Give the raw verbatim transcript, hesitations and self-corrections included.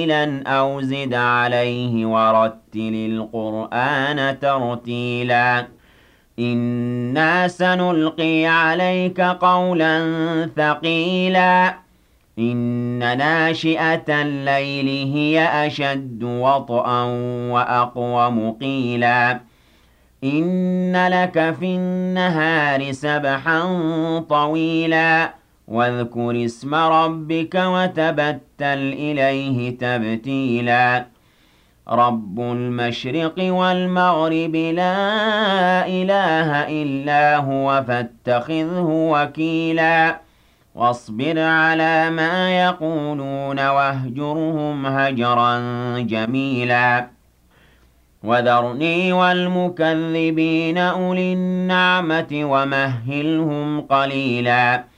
أو زد عليه ورتل القرآن ترتيلا إنا سنلقي عليك قولا ثقيلا إن ناشئة الليل هي أشد وطئا وأقوم قيلا إن لك في النهار سبحا طويلا واذكر اسم ربك وتبتل إليه تبتيلا رب المشرق والمغرب لا إله إلا هو فاتخذه وكيلا واصبر على ما يقولون واهجرهم هجرا جميلا وذرني والمكذبين أولي النعمة ومهلهم قليلا